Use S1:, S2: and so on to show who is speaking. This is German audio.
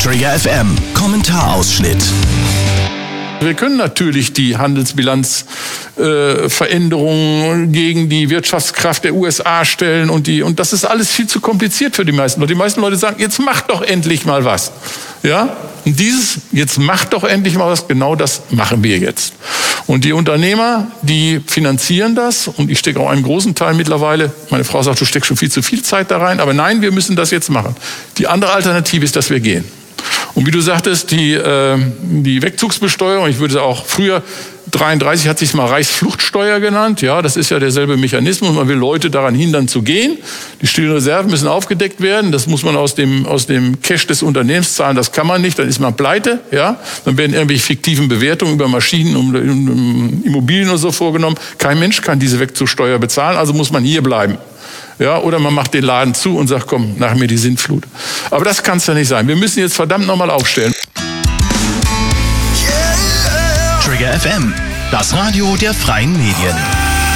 S1: Trigger FM Kommentarausschnitt.
S2: Wir können natürlich die Handelsbilanzveränderungen gegen die Wirtschaftskraft der USA stellen und das ist alles viel zu kompliziert für die meisten Leute. Die meisten Leute sagen, jetzt macht doch endlich mal was. Ja? Und jetzt macht doch endlich mal was, genau das machen wir jetzt. Und die Unternehmer, die finanzieren das und ich stecke auch einen großen Teil mittlerweile. Meine Frau sagt, du steckst schon viel zu viel Zeit da rein, aber nein, wir müssen das jetzt machen. Die andere Alternative ist, dass wir gehen. Und wie du sagtest, die Wegzugsbesteuerung, ich würde auch früher, 33 hat sich mal Reichsfluchtsteuer genannt, ja, das ist ja derselbe Mechanismus, man will Leute daran hindern zu gehen, die stillen Reserven müssen aufgedeckt werden, das muss man aus dem Cash des Unternehmens zahlen, das kann man nicht, dann ist man pleite, ja, dann werden irgendwelche fiktiven Bewertungen über Maschinen und Immobilien oder so vorgenommen, kein Mensch kann diese Wegzugssteuer bezahlen, also muss man hier bleiben. Ja, oder man macht den Laden zu und sagt, komm, nach mir die Sintflut. Aber das kann es ja nicht sein. Wir müssen jetzt verdammt nochmal aufstellen.
S1: Trigger FM, das Radio der freien Medien.